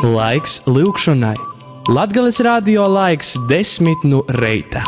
Laiks lūgšanai. Latgales radio laiks 10 no reita.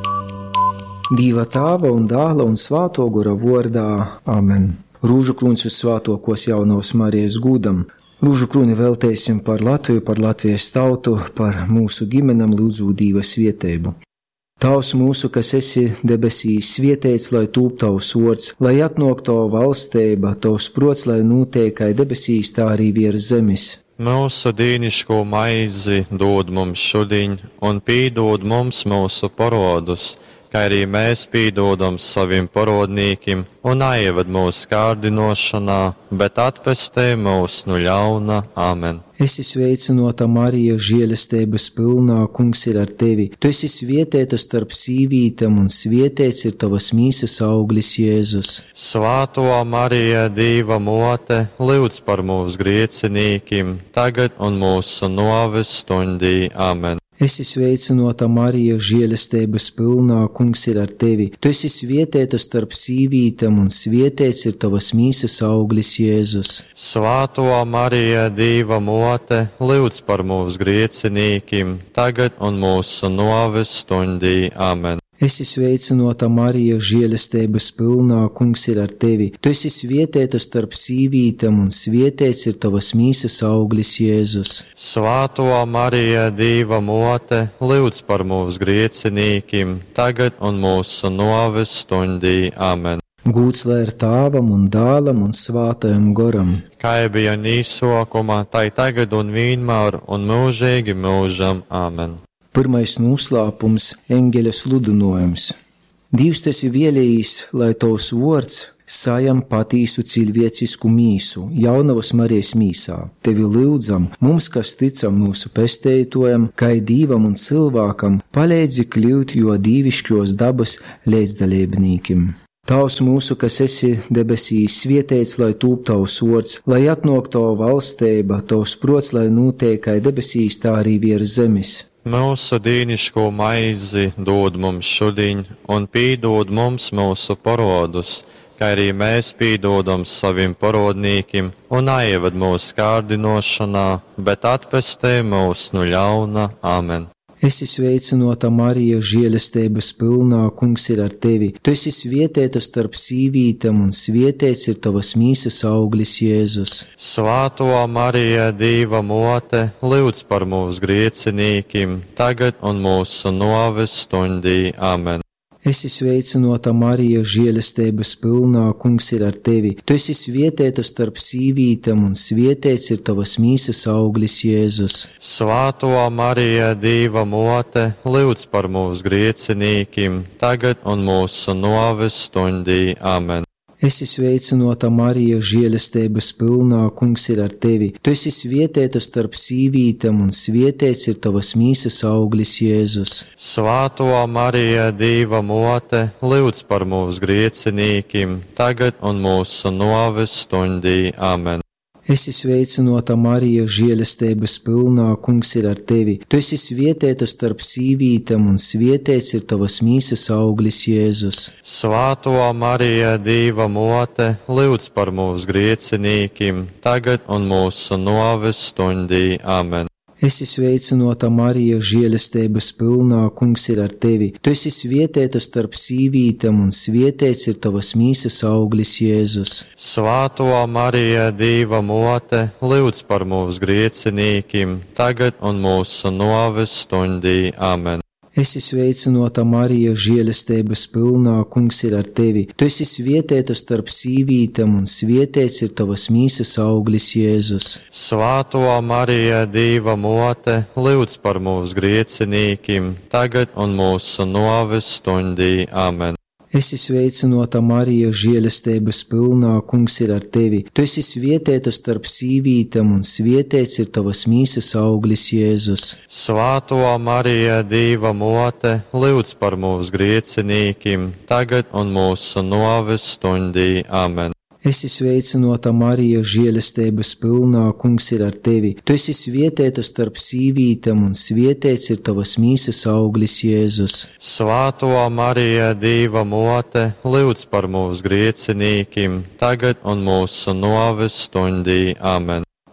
Dieva Tēva un Dēla un Svēto Gara vārdā. Amen. Rūžu krūns uz svētokos jaunās Marijas gūdam. Rūžu krūni veltēsim par Latviju, par Latvijas tautu, par mūsu ģimenam lūdzu Dieva svētību. Tavs mūsu, kas esi debesīs, svētīts, lai tūp tavs vārds, lai atnāk tava valstība, tavs prots, lai notiek kā debesīs, tā arī virs zemes. Mūsu dīniško maizi dod mums šodien, un pīdod mums mūsu parodus, kā arī mēs pīdodam saviem parodnīkiem, un aievad mūsu kārdinošanā, bet atpestē mūs no ļauna. Amen. Esi sveicināta, Marija, žēlastības pilnā, Kungs ir ar tevi. Tu esi svētīta starp sīvītēm, un svētīts ir tavas mīsas auglis, Jēzus. Svāto Marija, Dieva mote, lūdz par mūsu griecinīkiem, tagad un mūsu nāves stundī. Amen. Esi sveicināta, Marija, žēlastības pilnā, Kungs ir ar tevi. Tu esi svētīta starp sīvītēm, un svētīts ir tavas mīsas auglis, Jēzus. Svāto Marija, Dieva mote, lūdz par mūsu griecinīkiem, tagad un mūsu nāves stundī. Amen. Esi sveicināta, Marija, žēlastības pilnā, Kungs ir ar tevi. Tu esi svētīta starp sīvītēm, un svētīts ir tavas mīsas auglis, Jēzus. Svāto Marija, Dieva mote, lūdz par mūsu griecinīkiem, tagad un mūsu nāves stundī. Amen. Gūts lai ir Tēvam un Dēlam un Svētajam Garam. Kā bija nīsokumā, tai tagad un vienmēr un mūžīgi mūžam. Amen. Pirmais noslēpums - eņģeļa sludinājums. Dievs esi vēlējis, lai tavs vārds sajam patīsu cilvēcisku mīsu, jaunavas Marijas mīsā. Tevi lūdzam, mums, kas ticam mūsu pestētojam, kā Dievam un cilvēkam, palīdzi kļūt jo dievišķos dabas līdzdalībniekiem. Tavs mūsu, kas esi debesīs, svētīts, lai tūp tavs vārds, lai atnāk tava valstība, tavs prots, lai notiek kā debesīs, tā arī virs zemes. Mūsu dīniško maizi dod mums šodien, un pīdod mums mūsu parodus, kā arī mēs pīdodam saviem parodnīkiem, un aievad mūsu kārdinošanā, bet atpestē mūs no ļauna. Amen. Esi sveicināta, Marija, žēlastības pilnā, Kungs ir ar tevi. Tu esi svētīta starp sīvītēm, un svētīts ir tavas mīsas auglis, Jēzus. Svāto Marija, Dieva mote, lūdz par mūsu griecinīkiem, tagad un mūsu nāves stundī. Amen. Esi sveicināta, Marija, žēlastības pilnā, Kungs ir ar tevi. Tu esi svētīta starp sīvītēm, un svētīts ir tavas mīsas auglis, Jēzus. Svāto Marija, Dieva mote, lūdz par mūsu griecinīkiem, tagad un mūsu nāves stundī. Amen. Esi sveicināta, Marija, žēlastības pilnā, Kungs ir ar tevi. Tu esi svētīta starp sīvītēm, un svētīts ir tavas mīsas auglis, Jēzus. Svāto Marija, Dieva mote, lūdz par mūsu griecinīkiem, tagad un mūsu nāves stundī. Amen. Esi sveicināta, Marija, žēlastības pilnā, Kungs ir ar tevi. Tu esi svētīta starp sīvītēm, un svētīts ir tavas mīsas auglis, Jēzus. Svāto Marija, Dieva mote, lūdz par mūsu griecinīkiem, tagad un mūsu nāves stundī. Amen. Esi sveicināta, Marija, žēlastības pilnā, Kungs ir ar tevi. Tu esi svētīta starp sīvītēm, un svētīts ir tavas mīsas auglis, Jēzus. Svāto Marija, Dieva mote, lūdz par mūsu griecinīkiem, tagad un mūsu nāves stundī. Amen. Esi sveicināta, Marija, žēlastības pilnā, Kungs ir ar tevi. Tu esi svētīta starp sīvītēm, un svētīts ir tavas mīsas auglis, Jēzus. Svāto Marija, Dieva mote, lūdz par mūsu griecinīkiem, tagad un mūsu nāves stundī. Amen. Esi sveicināta, Marija, žēlastības pilnā, Kungs ir ar tevi. Tu esi svētīta starp sīvītēm, un svētīts ir tavas mīsas auglis, Jēzus. Svāto Marija, Dieva mote, lūdz par mūsu griecinīkiem, tagad un mūsu nāves stundī. Amen. Esi sveicināta, Marija, žēlastības pilnā, Kungs ir ar tevi. Tu esi svētīta starp sīvītēm, un svētīts ir tavas mīsas auglis, Jēzus. Svāto Marija, Dieva mote, lūdz par mūsu griecinīkiem, tagad un mūsu nāves stundī. Amen.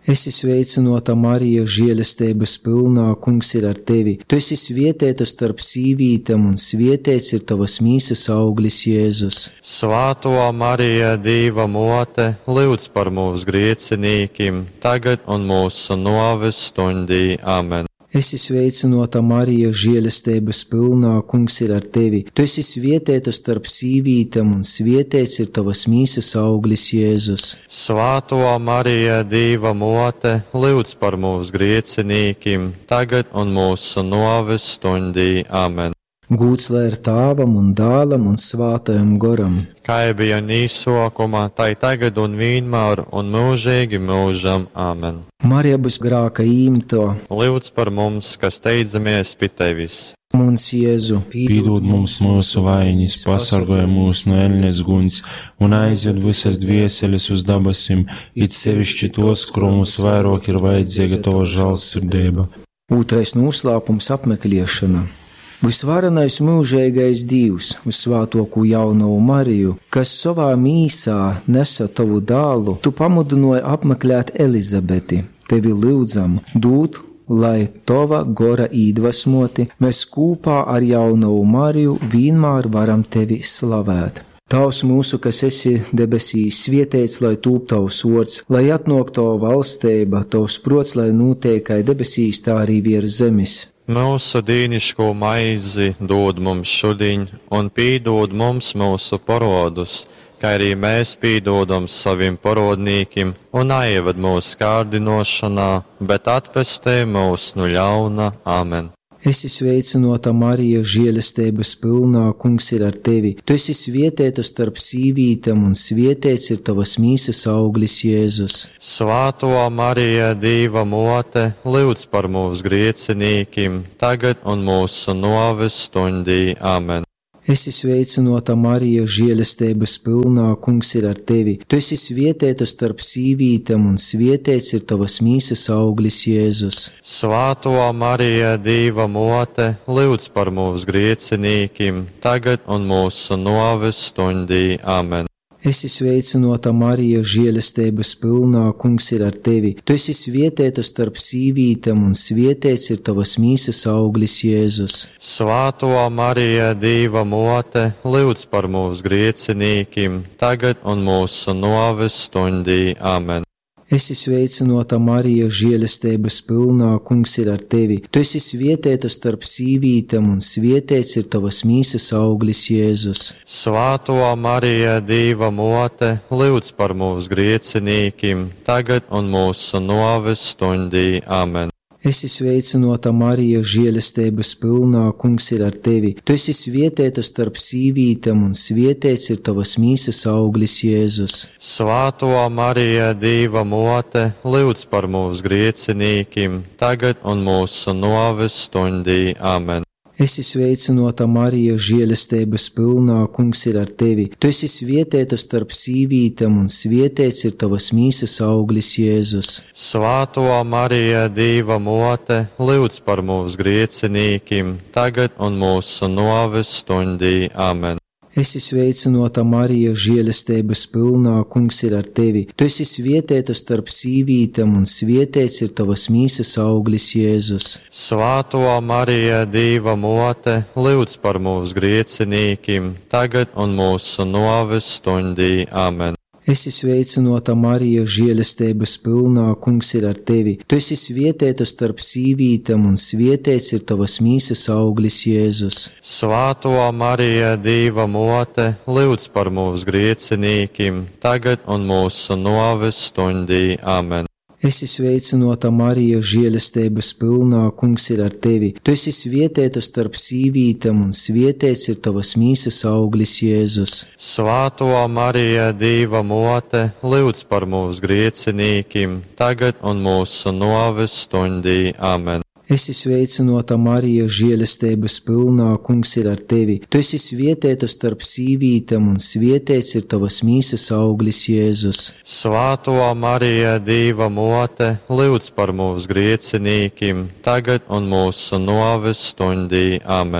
Esi sveicināta, Marija, žēlastības pilnā, Kungs ir ar tevi. Tu esi svētīta starp sīvītēm, un svētīts ir tavas mīsas auglis, Jēzus. Svāto Marija, Dieva mote, lūdz par mūsu griecinīkiem, tagad un mūsu nāves stundī. Amen. Esi sveicināta, Marija, žēlastības pilnā, Kungs ir ar tevi. Tu esi svētīta starp sīvītēm, un svētīts ir tavas mīsas auglis, Jēzus. Svāto Marija, Dieva mote, lūdz par mūsu griecinīkiem, tagad un mūsu nāves stundī. Amen. Gūts lai ir Tēvam un Dēlam un Svētajam Garam. Kā bija nīsokumā, tai tagad un vienmēr un mūžīgi mūžam. Amen. Marija būs grāka īmto. Lūdz par mums, kas steidzamies pie tevis. Mums, Jēzu, piedod mums mūsu vainas, pasargāj mūs no ēļņas guņas un aizved visas dvieseles uz dabasim, it sevišķi tos, kuram mums vairāk ir vajadzīga tava žēlsirdība. Otrais noslēpums apmeklēšana. Visvarenais mūžīgais Dievs, uz svētāko jauno Mariju, kas savā mīsā nesa tavu dēlu, tu pamudināji apmeklēt Elizabeti. Tevi lūdzam, dod, lai tava gora iedvesmoti, mēs kopā ar jauno Mariju vienmēr varam tevi slavēt. Tavs mūsu, kas esi debesīs, svētīts, lai tūp tavs vārds, lai atnāk tava valstība, tavs prots, lai notiek kā debesīs, tā arī virs zemes. Mūsu dīniško maizi dod mums šodien, un piedod mums mūsu parodus, kā arī mēs piedodam saviem parodnīkiem, un aieved mūsu kārdinošanā, bet atpestē mūs no ļauna. Amen. Esi sveicināta, Marija, žēlastības pilnā, Kungs ir ar tevi. Tu esi svētīta starp sīvītēm, un svētīts ir tavas mīsas auglis, Jēzus. Svāto Marija, Dieva mote, lūdz par mūsu griecinīkiem, tagad un mūsu nāves stundī. Amen. Esi sveicināta, Marija, žēlastības pilnā, Kungs ir ar tevi. Tu esi svētīta starp sīvītēm, un svētīts ir tavas mīsas auglis, Jēzus. Svāto Marija, Dieva mote, lūdz par mūsu griecinīkiem, tagad un mūsu nāves stundī. Amen. Esi sveicināta, Marija, žēlastības pilnā, Kungs ir ar tevi. Tu esi svētīta starp sīvītēm, un svētīts ir tavas mīsas auglis, Jēzus. Svāto Marija, Dieva mote, lūdz par mūsu griecinīkiem, tagad un mūsu nāves stundī. Amen. Esi sveicināta, Marija, žēlastības pilnā, Kungs ir ar tevi. Tu esi svētīta starp sīvītēm, un svētīts ir tavas mīsas auglis, Jēzus. Svāto Marija, Dieva mote, lūdz par mūsu griecinīkiem, tagad un mūsu nāves stundī. Amen. Esi sveicināta, Marija, žēlastības pilnā, Kungs ir ar tevi. Tu esi svētīta starp sīvītēm, un svētīts ir tavas mīsas auglis, Jēzus. Svāto Marija, Dieva mote, lūdz par mūsu griecinīkiem, tagad un mūsu nāves stundī. Amen. Esi sveicināta, Marija, žēlastības pilnā, Kungs ir ar tevi. Tu esi svētīta starp sīvītēm, un svētīts ir tavas mīsas auglis, Jēzus. Svāto Marija, Dieva mote, lūdz par mūsu griecinīkiem, tagad un mūsu nāves stundī. Amen. Esi sveicināta, Marija, žēlastības pilnā, Kungs ir ar tevi. Tu esi svētīta starp sīvītēm, un svētīts ir tavas mīsas auglis, Jēzus. Svāto Marija, Dieva mote, lūdz par mūsu griecinīkiem, tagad un mūsu nāves stundī. Amen. Esi sveicināta, Marija, žēlastības pilnā, Kungs ir ar tevi. Tu esi svētīta starp sīvītēm, un svētīts ir tavas mīsas auglis, Jēzus. Svāto Marija, Dieva mote, lūdz par mūsu griecinīkiem, tagad un mūsu nāves stundī. Amen. Esi sveicināta, Marija, žēlastības pilnā, Kungs ir ar tevi. Tu esi svētīta starp sīvītēm, un svētīts ir tavas mīsas auglis, Jēzus. Svāto Marija, Dieva mote, lūdz par mūsu griecinīkiem, tagad un mūsu nāves stundī. Amen. Esi sveicināta, Marija, žēlastības pilnā, Kungs ir ar tevi. Tu esi svētīta starp sīvītēm, un svētīts ir tavas mīsas auglis, Jēzus. Svāto Marija, Dieva mote, lūdz par mūsu griecinīkiem, tagad un mūsu nāves stundī. Amen.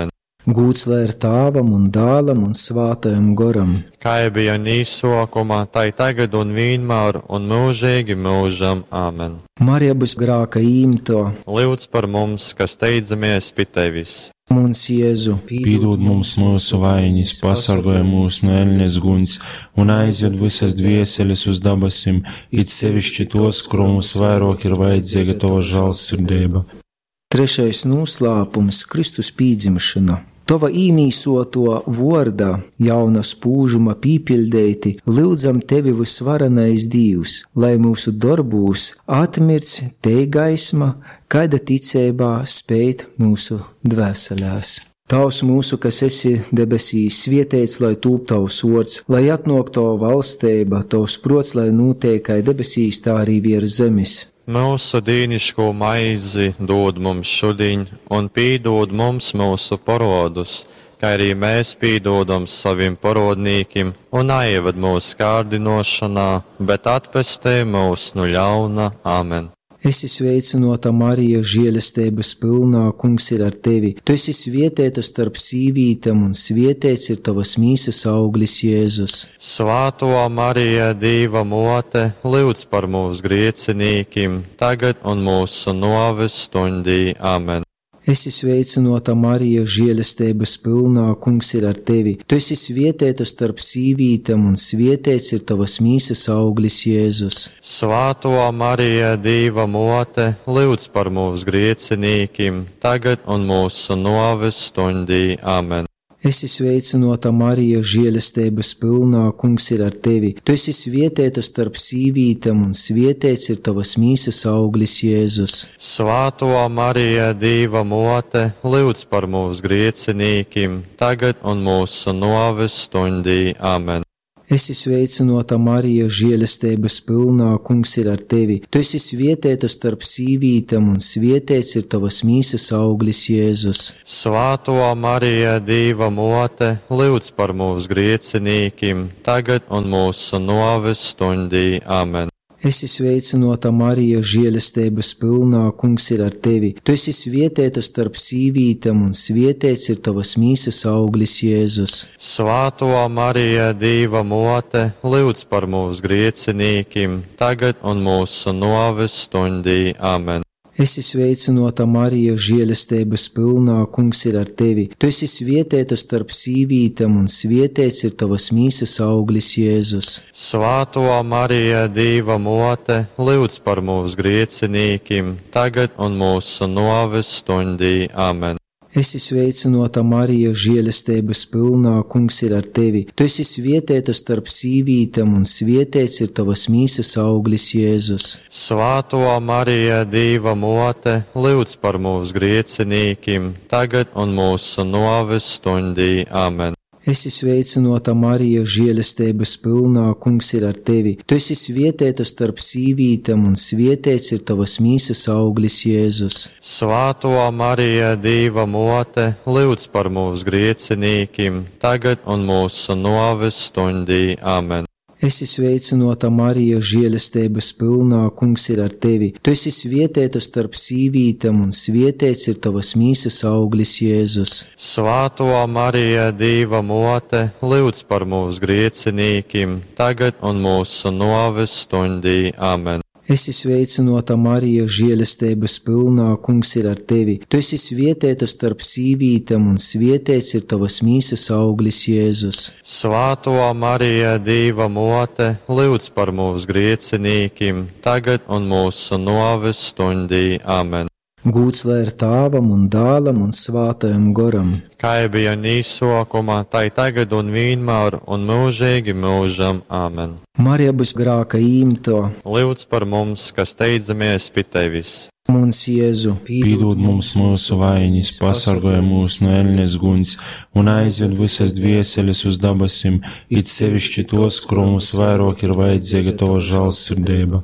Gūts lai ir Tāvam un Dēlam un Svētajam Garam. Kā bija nīsokumā, tai tagad un vienmēr un mūžīgi mūžam. Āmen. Marija būs grāka īmto. Lūdz par mums, kas steidzamies pie tevis. Mums Jēzu, Piedod mums mūsu vainas, pasargāj mūs no ēļņas guņas un aizved visas dvieseles uz dabasim, it sevišķi tos, kurum vairāk ir vajadzīga tava žēlsirdība. Trešais noslēpums - Kristus pīdzimšana. Tova īmīsoto vorda jauna spūžuma pīpildēti, lūdzam tevi visvarenais Dievs, lai mūsu darbūs atmirts te gaisma, kaida ticībā spēt mūsu dvēselēs. Tavs mūsu, kas esi debesīs, svētīts, lai tūp tavs vārds, lai atnāk tava valstība, tavs prots, lai notiek kā debesīs, tā arī virs zemes. Mūsu dīniško maizi dod mums šodien, un piedod mums mūsu parodus, kā arī mēs piedodam saviem parodnīkiem, un aieved mūsu kārdinošanā, bet atpestē mūs no ļauna. Āmen. Esi sveicinota Marija, žēlastības pilnā, Kungs ir ar tevi. Tu esi svētīta starp sīvītēm, un svētīts ir tavas mīsas auglis Jēzus. Svāto Marija, Dieva mote, lūdz par mūsu griecinīkiem, tagad un mūsu nāves stundī. Āmen. Esi sveicinota Marija, žēlastības pilnā, Kungs ir ar tevi. Tu esi svētīta starp sīvītēm, un svētīts ir tavas mīsas auglis Jēzus. Svāto Marija, Dieva mote, lūdz par mūsu griecinīkiem, tagad un mūsu nāves stundī. Āmen. Esi sveicinota Marija, žēlastības pilnā, Kungs ir ar tevi. Tu esi svētīta starp sīvītēm, un svētīts ir tavas mīsas auglis Jēzus. Svāto Marija, Dieva mote, lūdz par mūsu griecinīkiem, tagad un mūsu nāves stundī. Āmen. Esi sveicinota Marija, žēlastības pilnā, Kungs ir ar tevi. Tu esi svētīta starp sīvītēm, un svētīts ir tavas mīsas auglis Jēzus. Svāto Marija, Dieva mote, lūdz par mūsu griecinīkiem, tagad un mūsu nāves stundī. Āmen. Esi sveicinota Marija, žēlastības pilnā, Kungs ir ar tevi. Tu esi svētīta starp sīvītēm, un svētīts ir tavas mīsas auglis Jēzus. Svāto Marija, Dieva mote, lūdz par mūsu griecinīkiem, tagad un mūsu nāves stundī. Āmen. Esi sveicinota Marija, žēlastības pilnā, Kungs ir ar tevi. Tu esi svētīta starp sīvītēm, un svētīts ir tavas mīsas auglis Jēzus. Svāto Marija, Dieva mote, lūdz par mūsu griecinīkiem, tagad un mūsu nāves stundī. Āmen. Esi sveicinota Marija, žēlastības pilnā, Kungs ir ar tevi. Tu esi svētīta starp sīvītēm, un svētīts ir tavas mīsas auglis Jēzus. Svāto Marija, Dieva mote, lūdz par mūsu griecinīkiem, tagad un mūsu nāves stundī. Āmen. Esi sveicinota Marija, žēlastības pilnā, Kungs ir ar tevi. Tu esi svētīta starp sīvītēm, un svētīts ir tavas mīsas auglis Jēzus. Svāto Marija, Dieva mote, lūdz par mūsu griecinīkiem, tagad un mūsu nāves stundī. Āmen. Esi sveicinota Marija, žēlastības pilnā, Kungs ir ar tevi. Tu esi svētīta starp sīvītēm, un svētīts ir tavas mīsas auglis Jēzus. Svāto Marija, Dieva mote, lūdz par mūsu griecinīkiem, tagad un mūsu nāves stundī. Āmen. Esi sveicinota Marija, žēlastības pilnā, Kungs ir ar tevi. Tu esi svētīta starp sīvītēm, un svētīts ir tavas mīsas auglis Jēzus. Svāto Marija, Dieva mote, lūdz par mūsu griecinīkiem, tagad un mūsu nāves stundī. Āmen. Gūts lai ir Tāvam un Dēlam un Svētajam Garam. Kā bija nīsokumā, tai tagad un vienmēr un mūžīgi mūžam. Āmen. Marija būs grāka īmto. Lūdz par mums, kas steidzamies pie tevis. Mums Jēzu, Piedod mums mūsu vainas, pasargāj mūs no ēļņas guņas un aizved visas dvieseles uz dabasim, it sevišķi tos, kurum vairāk ir vajadzīga tava žēlsirdība.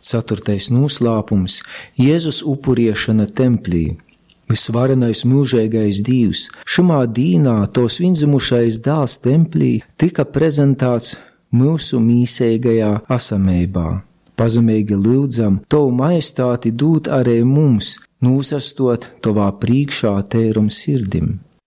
4. noslēpums - Jēzus upuriešana templī. Visvarenais mūžīgais Dievs, šajā dīnā tos vienzimušais dēls templī tika prezentēts mūsu mīsīgajā esamībā. Pazemīgi lūdzam, Tavu majestāti dūt arī mums, nūsastot Tavā priekšā tērum sirdim.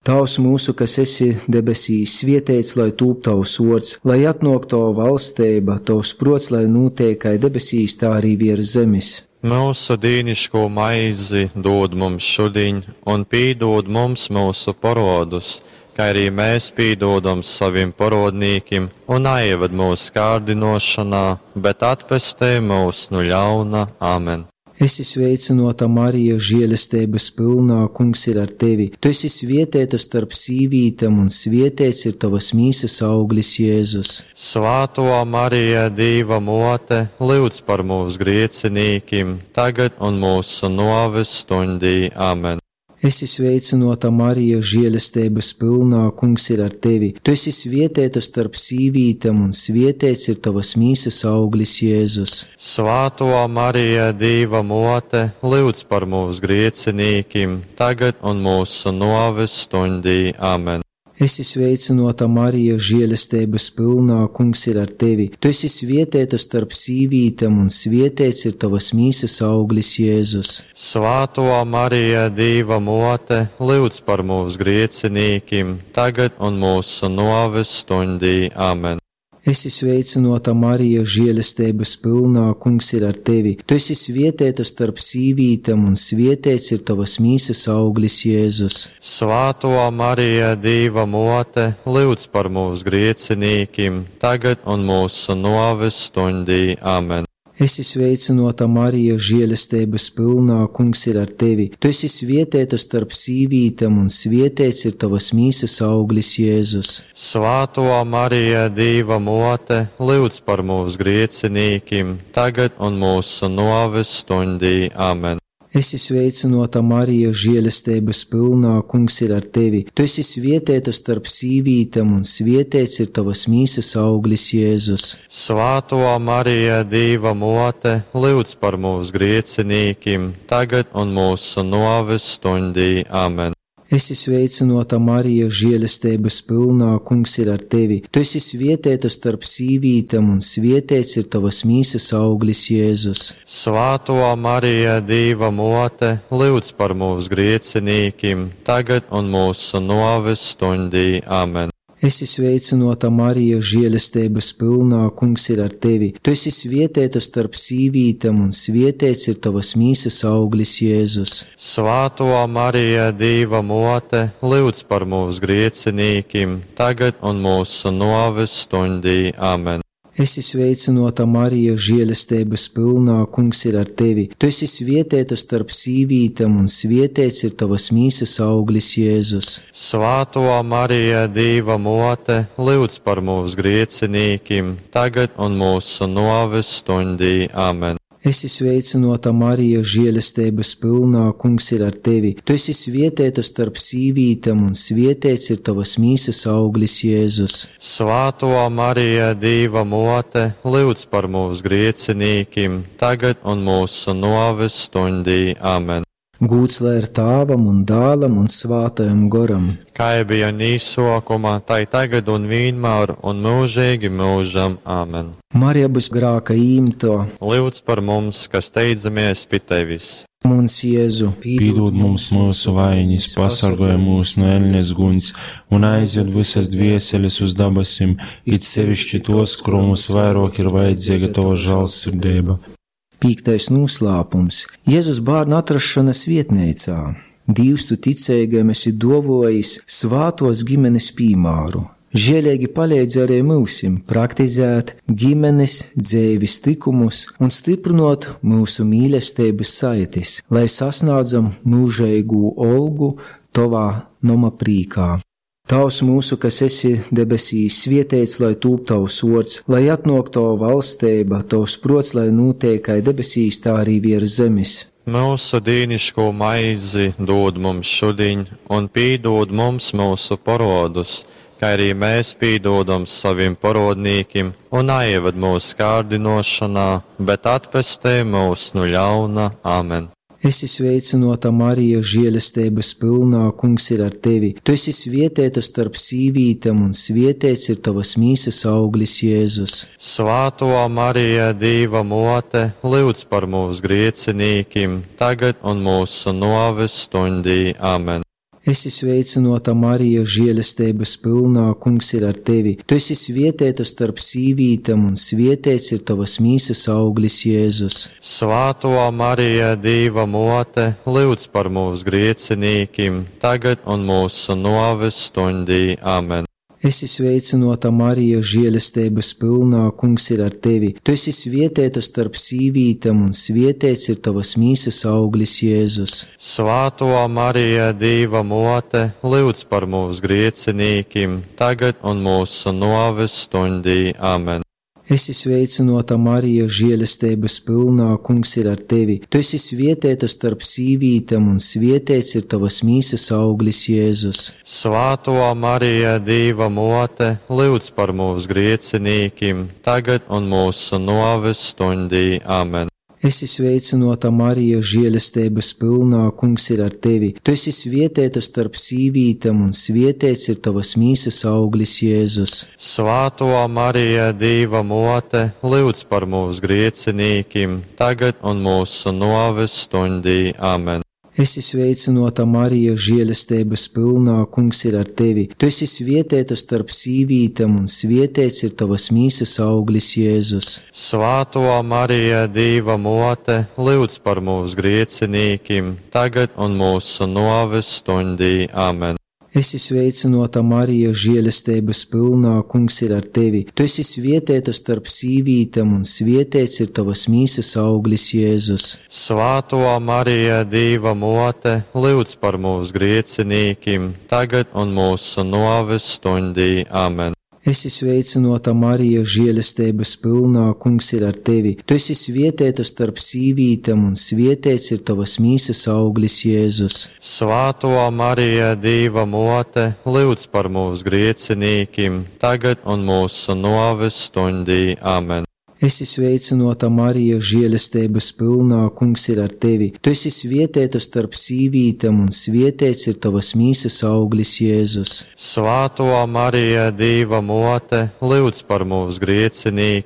Tavs mūsu, kas esi debesīs, svētīts lai tūp tavs vārds, lai atnāk tava valstība, tavs prots, lai notiek kā debesīs, tā arī virs zemes. Mūsu dīniško maizi dod mums šodien, un pīdod mums mūsu parodus, kā arī mēs pīdodam saviem parodnīkiem, un aieved mūsu kārdinošanā, bet atpestē mūs no ļauna. Amen. Esi sveicināta, Marija, žēlastības pilnā, Kungs ir ar tevi. Tu esi svētīta starp sīvītēm, un svētīts ir tavas mīsas auglis, Jēzus. Svāto Marija, Dieva mote, lūdz par mūsu griecinīkiem, tagad un mūsu noves stundī. Amen. Esi sveicināta, Marija, žēlastības pilnā, Kungs ir ar tevi. Tu esi svētīta starp sīvītēm, un svētīts ir tavas mīsas auglis, Jēzus. Svāto Marija, Dieva mote, lūdz par mūsu griecinīkiem, tagad un mūsu noves stundī. Amen. Esi sveicināta, Marija, žēlastības pilnā, Kungs ir ar tevi. Tu esi svētīta starp sīvītēm, un svētīts ir tavas mīsas auglis, Jēzus. Svāto Marija, Dieva mote, lūdz par mūsu griecinīkiem, tagad un mūsu noves stundī. Amen. Esi sveicināta, Marija, žēlastības pilnā, Kungs ir ar tevi. Tu esi svētīta starp sīvītēm, un svētīts ir tavas mīsas auglis, Jēzus. Svāto Marija, Dieva mote, lūdz par mūsu griecinīkiem, tagad un mūsu noves stundī. Amen. Esi sveicināta, Marija, žēlastības pilnā, Kungs ir ar tevi. Tu esi svētīta starp sīvītēm, un svētīts ir tavas mīsas auglis, Jēzus. Svāto Marija, Dieva mote, lūdz par mūsu griecinīkiem, tagad un mūsu noves stundī. Amen. Esi sveicināta, Marija, žēlastības pilnā, Kungs ir ar tevi. Tu esi svētīta starp sīvītēm, un svētīts ir tavas mīsas auglis, Jēzus. Svāto Marija, Dieva mote, lūdz par mūsu griecinīkiem, tagad un mūsu noves stundī. Amen. Esi sveicināta, Marija, žēlastības pilnā, Kungs ir ar tevi. Tu esi svētīta starp sīvītēm, un svētīts ir tavas mīsas auglis, Jēzus. Svāto Marija, Dieva mote, lūdz par mūsu griecinīkiem, tagad un mūsu noves stundī. Amen. Esi sveicināta, Marija, žēlastības pilnā, Kungs ir ar tevi. Tu esi svētīta starp sīvītēm, un svētīts ir tavas mīsas auglis, Jēzus. Svāto Marija, Dieva mote, lūdz par mūsu griecinīkiem, tagad un mūsu noves stundī. Amen. Esi sveicināta, Marija, žēlastības pilnā, Kungs ir ar tevi. Tu esi svētīta starp sīvītēm, un svētīts ir tavas mīsas auglis, Jēzus. Svāto Marija, Dieva mote, lūdz par mūsu griecinīkiem, tagad un mūsu noves stundī. Amen. Esi sveicināta, Marija, žēlastības pilnā, Kungs ir ar tevi. Tu esi svētīta starp sīvītēm, un svētīts ir tavas mīsas auglis, Jēzus. Svāto Marija, Dieva mote, lūdz par mūsu griecinīkiem, tagad un mūsu noves stundī. Amen. Gūts lai ir Tēvam un Dēlam un Svētajam Garam. Kā bija nīsokumā, tai tagad un vienmēr un mūžīgi mūžam. Amen. Marija būs grāka īmto. Lūdz par mums, kas steidzamies pie tevis. Mums, Jēzu, Pīdod mums mūsu vainas, pasargāj mūs no ēļņas guņas un aizved visas dvieseles uz dabasim, it sevišķi tos, kurum mums vairāk ir vajadzīga tava žēlsirdība. 5. noslēpums - Jēzus bērnu atrašanas vietnīcā. Dievs tu ticīgiem esi dovojis svātos ģimenes piemēru. Žēlīgi palīdz arī mūsim praktizēt ģimenes dzīves likumus un stiprinot mūsu mīlestības saites, lai sasniedzam mūžīgu olgu tavā nama prīkā. Tavs mūsu, kas esi debesīs, svētīts lai tūp tavs vārds, lai atnāk tava valstība, tavs prots, lai notiek kā debesīs, tā arī virs zemes. Mūsu dīniško maizi dod mums šodien, un pīdod mums mūsu parodus, kā arī mēs pīdodam saviem parodnīkiem, un aieved mūsu kārdinošanā, bet atpestē mūs no ļauna. Amen. Esi sveicināta, Marija, žēlastības pilnā, Kungs ir ar tevi. Tu esi svētīta starp sīvītēm, un svētīts ir tavas mīsas auglis, Jēzus. Svāto Marija, Dieva mote, lūdz par mūsu griecinīkiem, tagad un mūsu noves stundī. Amen. Esi sveicināta, Marija, žēlastības pilnā, Kungs ir ar tevi. Tu esi svētīta starp sīvītēm, un svētīts ir tavas mīsas auglis, Jēzus. Svētā Marija, Dieva mote, lūdz par mūsu griecinīkiem, tagad un mūsu nāves stundī. Amen. Esi sveicināta, Marija, žēlastības pilnā, Kungs ir ar tevi. Tu esi svētīta starp sīvītēm, un svētīts ir tavas mīsas auglis, Jēzus. Svētā Marija, Dieva mote, lūdz par mūsu griecinīkiem, tagad un mūsu nāves stundī. Amen. Esi sveicināta, Marija, žēlastības pilnā, Kungs ir ar tevi. Tu esi svētīta starp sīvītēm, un svētīts ir tavas mīsas auglis, Jēzus. Svētā Marija, Dieva mote, lūdz par mūsu griecinīkiem, tagad un mūsu nāves stundī. Amen. Esi sveicināta, Marija, žēlastības pilnā, Kungs ir ar tevi. Tu esi svētīta starp sīvītēm, un svētīts ir tavas mīsas auglis, Jēzus. Svētā Marija, Dieva mote, lūdz par mūsu griecinīkiem, tagad un mūsu nāves stundī. Amen. Esi sveicināta, Marija, žēlastības pilnā, Kungs ir ar tevi. Tu esi svētīta starp sīvītēm, un svētīts ir tavas mīsas auglis, Jēzus. Svētā Marija, Dieva mote, lūdz par mūsu griecinīkiem, tagad un mūsu nāves stundī. Amen. Esi sveicināta, Marija, žēlastības pilnā, Kungs ir ar tevi. Tu esi svētīta starp sīvītēm, un svētīts ir tavas mīsas auglis, Jēzus. Svētā Marija, Dieva mote, lūdz par mūsu griecinīkiem, tagad un mūsu nāves stundī. Amen. Esi sveicināta, Marija, žēlastības pilnā, Kungs ir ar tevi. Tu esi svētīta starp sīvītēm, un svētīts ir tavas mīsas auglis, Jēzus. Svētā Marija, Dieva mote, lūdz par mūsu griecinīkiem, tagad un mūsu nāves stundī. Amen. Esi sveicināta, Marija, žēlastības pilnā, Kungs ir ar tevi. Tu esi svētīta starp sīvītēm, un svētīts ir tavas mīsas auglis, Jēzus. Svētā Marija, Dieva mote, lūdz par mūsu griecinīkiem,